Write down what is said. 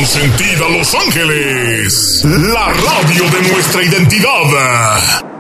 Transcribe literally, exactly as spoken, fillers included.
consentida Los Ángeles, la radio de nuestra identidad.